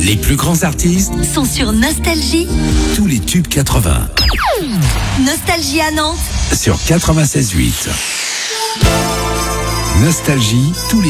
Les plus grands artistes sont sur Nostalgie. Tous les tubes 80. Nostalgie à Nantes Sur 96.8. Nostalgie, tous les